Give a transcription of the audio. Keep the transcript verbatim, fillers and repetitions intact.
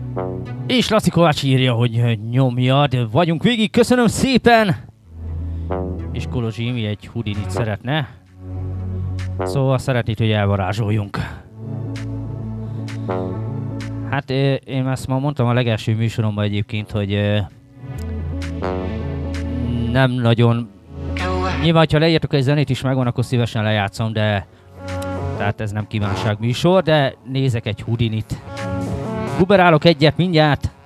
És Laci Kovács írja, hogy nyomjad, vagyunk végig, köszönöm szépen! És Kolozsi Imi egy Houdinit szeretne. Szóval szeretnéd, hogy elvarázsoljunk. Hát én ezt ma mondtam a legelső műsoromban egyébként, hogy nem nagyon... Nyilván, ha leírtok egy zenét is megvan, akkor szívesen lejátszom, de... Tehát ez nem kívánság műsor, de nézek egy Houdinit. Guberálok egyet mindjárt.